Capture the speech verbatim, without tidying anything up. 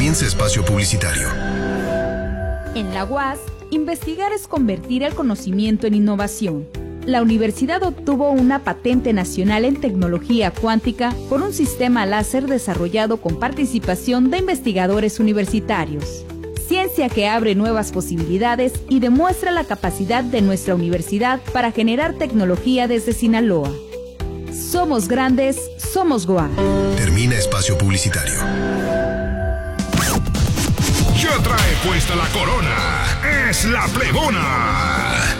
Comienza espacio publicitario. En la U A S, investigar es convertir el conocimiento en innovación. La universidad obtuvo una patente nacional en tecnología cuántica por un sistema láser desarrollado con participación de investigadores universitarios. Ciencia que abre nuevas posibilidades y demuestra la capacidad de nuestra universidad para generar tecnología desde Sinaloa. Somos grandes, somos G O A. Termina espacio publicitario. Ya trae puesta la corona. Es la Plebona.